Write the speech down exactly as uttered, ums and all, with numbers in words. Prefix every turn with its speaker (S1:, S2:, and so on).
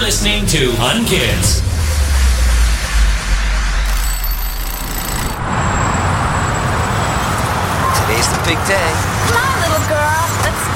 S1: listening to Unkids.
S2: Today's the big day.
S3: Come on, little girl. Let's